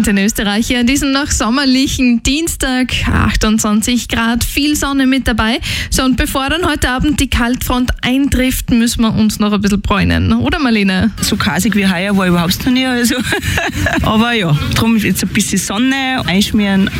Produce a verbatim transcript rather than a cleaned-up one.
Abend in Österreich hier an diesem noch sommerlichen Dienstag, achtundzwanzig Grad, viel Sonne mit dabei. So, und bevor dann heute Abend die Kaltfront eintrifft, müssen wir uns noch ein bisschen bräunen, oder Marlene? So kasig wie heuer war überhaupt noch nie. Also. Aber ja, darum jetzt ein bisschen Sonne, einschmieren.